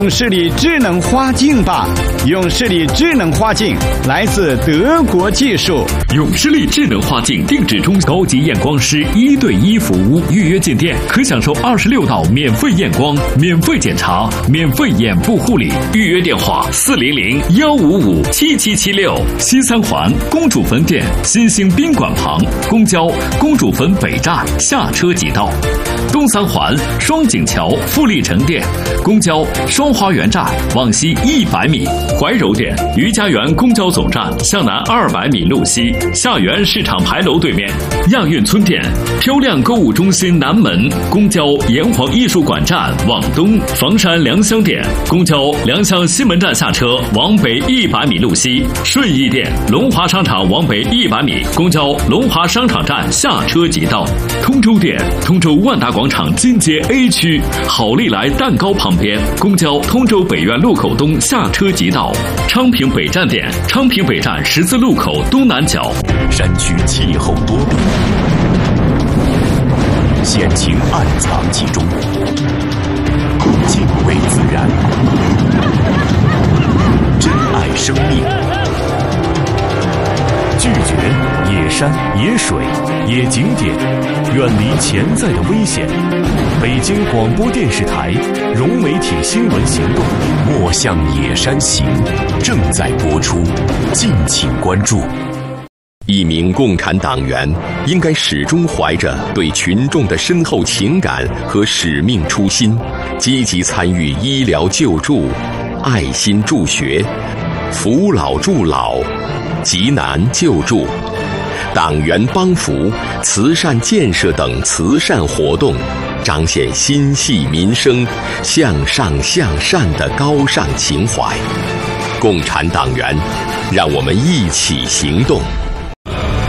用视力智能花镜吧，用视力智能花镜来自德国技术。 永视力智能花镜定制中高级验光师1对1服务，预约进店可享受26道免费验光、免费检查、免费眼部护理。预约电话400-155-7776。西三环公主坟店新兴宾馆旁，公交公主坟北站下车即到。东三环双井桥富力城店，公交双花园站往西100米。怀柔店余家园公交总站向南200米路西，下园市场牌楼对面。亚运村店漂亮购物中心南门，公交炎黄艺术馆站往东。房山良乡店公交良乡西门站下车往北100米路西。顺义店龙华商场往北100米，公交龙华商场站下车即到。通州店通州万达广场金街 A 区好利来蛋糕旁边，公交通州北苑路口东下车即到。昌平北站店昌平北站十字路口东南角。 山区气候多变，险情暗藏其中，敬畏自然，珍爱生命，拒绝野山、野水、野景点，远离潜在的危险。北京广播电视台融媒体新闻行动“莫向野山行”正在播出，敬请关注。一名共产党员应该始终怀着对群众的深厚情感和使命初心，积极参与医疗救助、爱心助学、扶老助老、急难救助、党员帮扶、慈善建设等慈善活动，彰显心系民生、向上向善的高尚情怀。共产党员，让我们一起行动。